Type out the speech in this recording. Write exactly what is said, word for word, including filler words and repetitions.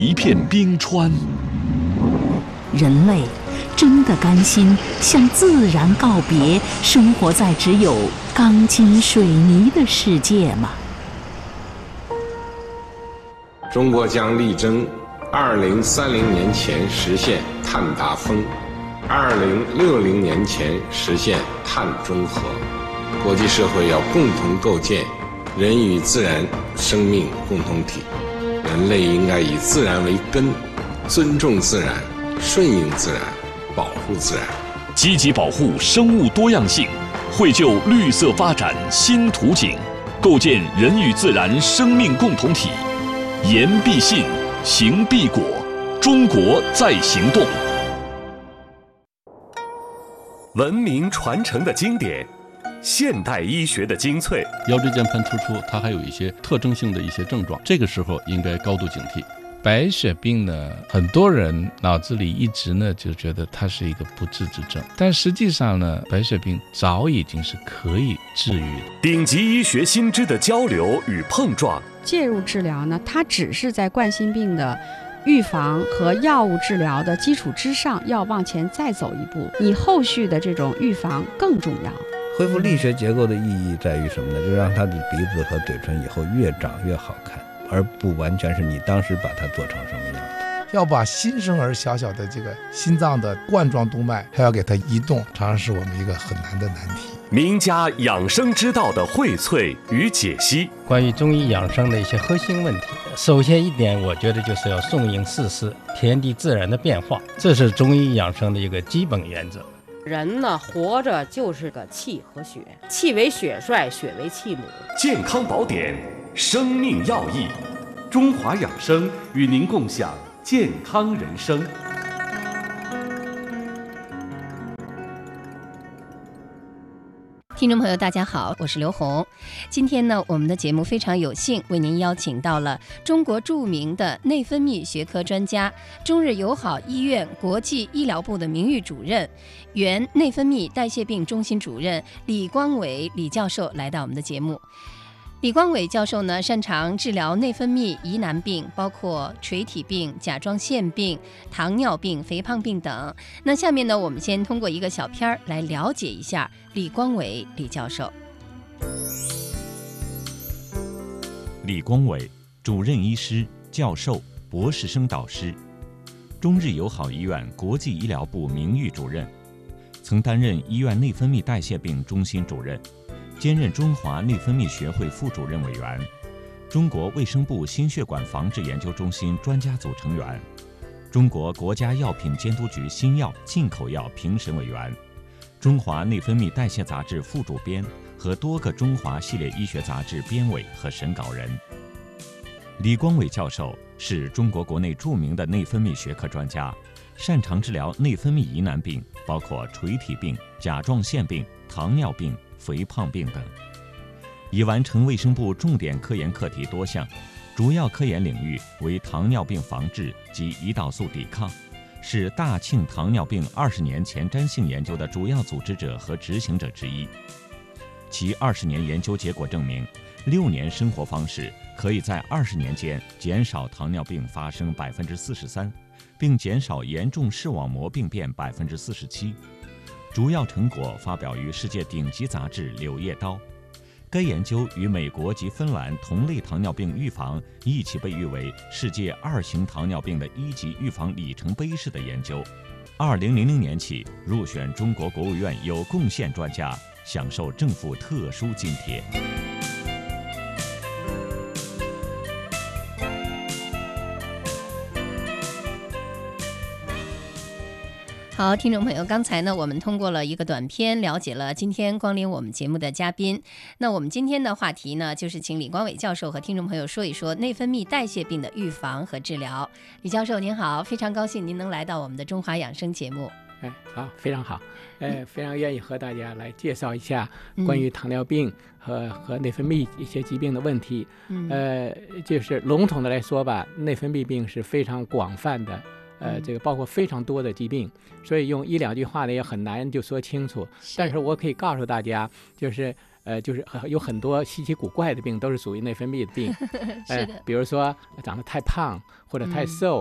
一片冰川。 人类真的甘心向自然告别，生活在只有钢筋水泥的世界吗？ 中国将力争二零三零年前实现碳达峰，二零六零年前实现碳中和。国际社会要共同构建人与自然生命共同体，人类应该以自然为根，尊重自然，顺应自然，保护自然， 积极保护生物多样性，绘就绿色发展新图景，构建人与自然生命共同体。言必信，行必果，中国在行动。 文明传承的经典，现代医学的精粹。 腰椎间盘突出，它还有一些特征性的一些症状，这个时候应该高度警惕。白血病呢，很多人脑子里一直呢就觉得它是一个不治之症，但实际上呢，白血病早已经是可以治愈的。 顶级医学新知的交流与碰撞， 介入治疗呢，它只是在冠心病的预防和药物治疗的基础之上，要往前再走一步，你后续的这种预防更重要。 恢复力学结构的意义在于什么呢？就让他的鼻子和嘴唇以后越长越好看，而不完全是你当时把它做成什么样的。 要把新生儿小小的这个心脏的冠状动脉还要给它移动，常常是我们一个很难的难题。 名家养生之道的荟萃与解析， 关于中医养生的一些核心问题，首先一点，我觉得就是要顺应四时，天地自然的变化，这是中医养生的一个基本原则。 人呢，活着就是个气和血，气为血帅，血为气母。 健康宝典，生命要义， 中华养生与您共享健康人生。 听众朋友大家好，我是刘红。今天呢，我们的节目非常有幸为您邀请到了中国著名的内分泌学科专家、中日友好医院国际医疗部的名誉主任、原内分泌代谢病中心主任李光伟李教授来到我们的节目。李光伟教授呢，擅长治疗内分泌疑难病，包括垂体病、甲状腺病、糖尿病、肥胖病等。那下面呢，我们先通过一个小片儿来了解一下李光伟李教授。 李光伟，主任医师、教授、博士生导师，中日友好医院国际医疗部名誉主任，曾担任医院内分泌代谢病中心主任。兼任中华内分泌学会副主任委员，中国卫生部心血管防治研究中心专家组成员，中国国家药品监督局新药进口药评审委员，中华内分泌代谢杂志副主编和多个中华系列医学杂志编委和审稿人。李光伟教授是中国国内著名的内分泌学科专家，擅长治疗内分泌疑难病，包括垂体病、甲状腺病、糖尿病、肥胖病等，已完成卫生部重点科研课题多项，主要科研领域为糖尿病防治及胰岛素抵抗，是大庆糖尿病二十年前瞻性研究的主要组织者和执行者之一。其二十年研究结果证明，六年生活方式可以在二十年间减少糖尿病发生百分之四十三，并减少严重视网膜病变百分之四十七。主要成果发表于世界顶级杂志《柳叶刀》。该研究与美国及芬兰同类糖尿病预防一起被誉为世界二型糖尿病的一级预防里程碑式的研究。二零零零年起入选中国国务院有贡献专家，享受政府特殊津贴。 好，听众朋友，刚才呢，我们通过了一个短片，了解了今天光临我们节目的嘉宾。那我们今天的话题呢，就是请李光伟教授和听众朋友说一说内分泌代谢病的预防和治疗。李教授您好，非常高兴您能来到我们的中华养生节目。 哎，好，非常好，呃，非常愿意和大家来介绍一下关于糖尿病和、嗯、和内分泌一些疾病的问题。嗯、呃，就是笼统的来说吧，内分泌病是非常广泛的。呃，这个包括非常多的疾病，所以用一两句话呢也很难就说清楚。但是我可以告诉大家，就是呃，就是有很多稀奇古怪的病都是属于内分泌的病， 是的、 呃，比如说长得太胖或者太瘦。